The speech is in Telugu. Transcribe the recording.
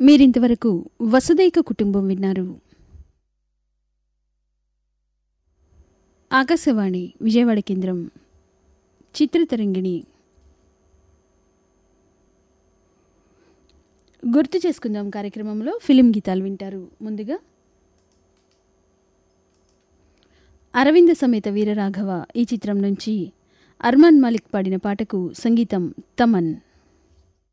మీరింతవరకు వసుదైక కుటుంబం విన్నారు. ఆకాశవాణి విజయవాడ కేంద్రం చిత్రతరంగిణి. గుర్తు చేసుకుందాం కార్యక్రమంలో ఫిలిం గీతాలు వింటారు. ముందుగా అరవింద సమేత వీరరాఘవ ఈ చిత్రం నుంచి అర్మాన్ మాలిక్ పాడిన పాటకు సంగీతం తమన్.